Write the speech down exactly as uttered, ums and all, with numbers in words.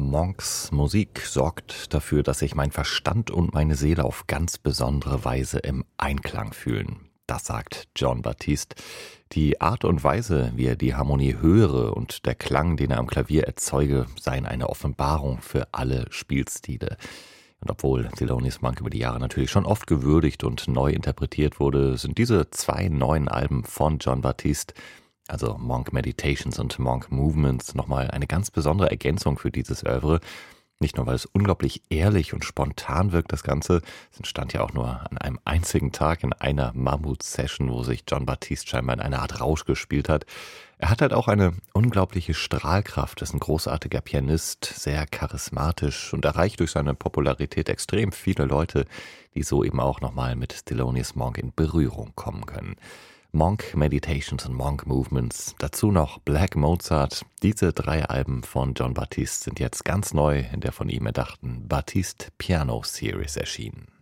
Monks Musik sorgt dafür, dass sich mein Verstand und meine Seele auf ganz besondere Weise im Einklang fühlen. Das sagt Jon Batiste. Die Art und Weise, wie er die Harmonie höre und der Klang, den er am Klavier erzeuge, seien eine Offenbarung für alle Spielstile. Und obwohl Thelonious Monk über die Jahre natürlich schon oft gewürdigt und neu interpretiert wurde, sind diese zwei neuen Alben von Jon Batiste, also Monk Meditations und Monk Movements, nochmal eine ganz besondere Ergänzung für dieses Oeuvre. Nicht nur, weil es unglaublich ehrlich und spontan wirkt, das Ganze. Es entstand ja auch nur an einem einzigen Tag in einer Mammut-Session, wo sich Jon Batiste scheinbar in eine Art Rausch gespielt hat. Er hat halt auch eine unglaubliche Strahlkraft, ist ein großartiger Pianist, sehr charismatisch und erreicht durch seine Popularität extrem viele Leute, die so eben auch nochmal mit Thelonious Monk in Berührung kommen können. Monk Meditations und Monk Movements, dazu noch Black Mozart. Diese drei Alben von Jon Batiste sind jetzt ganz neu in der von ihm erdachten Batiste Piano Series erschienen.